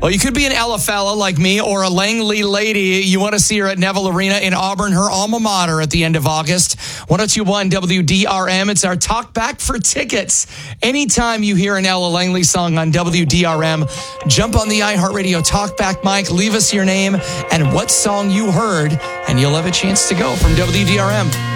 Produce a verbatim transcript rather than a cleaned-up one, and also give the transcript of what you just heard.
Well, you could be an Ella fella like me or a Langley lady. You want to see her at Neville Arena in Auburn, her alma mater, at the end of August. ten twenty-one W D R M. It's our talk back for tickets. Anytime you hear an Ella Langley song on W D R M, jump on the iHeartRadio talk back mic, leave us your name and what song you heard, and you'll have a chance to go from W D R M.